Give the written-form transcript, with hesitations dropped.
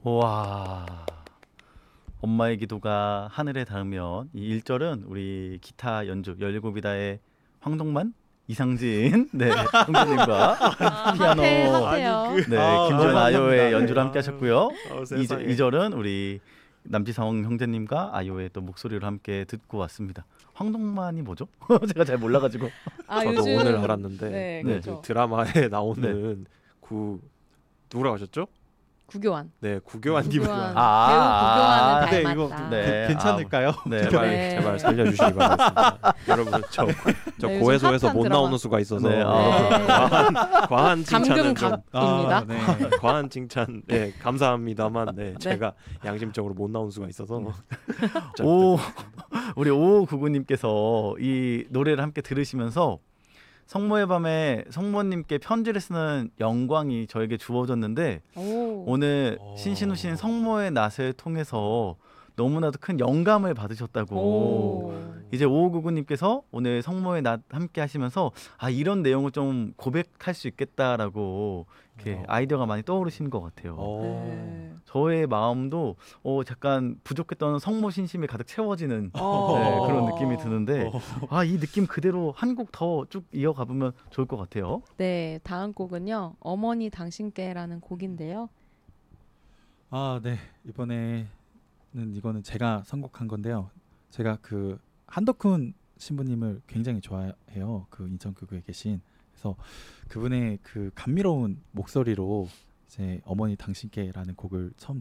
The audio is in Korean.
와. 엄마의 기도가 하늘에 닿으면 이 1절은 우리 기타 연주 17이다의 황동만, 이상진 네, 형제님과 피아노 핫해요. 네, 아, 김지현 너무 아이오의 감사합니다. 연주를 함께 하셨고요. 세상에. 2절은 우리 남지성 형제님과 아이오의 또 목소리로 함께 듣고 왔습니다. 황동만이 뭐죠? 제가 잘 몰라가지고. 저도 요즘 오늘 알았는데 네, 네. 그렇죠. 드라마에 나오는 누구라고 하셨죠? 구교환. 네, 구교환님을 구교환. 아, 배우 네, 구교환은 닮았다. 네. 괜찮을까요? 네, 제발 네. 제발 살려주시기 바라겠습니다. 여러분 저 네, 요즘 고해소에서 핫한 못 드라마. 나오는 수가 있어서 네, 과한 칭찬은 좀 감금갑입니다. 네. 과한 칭찬 네 감사합니다만 네, 네. 제가 양심적으로 못 나온 수가 있어서 오, 우리 5599님께서 이 노래를 함께 들으시면서 성모의 밤에 성모님께 편지를 쓰는 영광이 저에게 주어졌는데 오. 오늘 오. 신신우신 성모의 낫을 통해서 너무나도 큰 영감을 받으셨다고 오. 이제 5599님께서 오늘 성모의 낫 함께 하시면서 아 이런 내용을 좀 고백할 수 있겠다라고 이렇게 아이디어가 많이 떠오르시는 것 같아요. 네. 저의 마음도 잠깐 부족했던 성모 신심이 가득 채워지는 어. 네, 그런 느낌이 드는데 아 이 느낌 그대로 한 곡 더 쭉 이어가 보면 좋을 것 같아요. 네, 다음 곡은요. 어머니 당신께라는 곡인데요. 아, 네. 이번에는 이거는 제가 선곡한 건데요. 제가 그 한덕훈 신부님을 굉장히 좋아해요. 그 인천교구에 계신. 그래서 그분의 그 감미로운 목소리로 이제 어머니 당신께라는 곡을 처음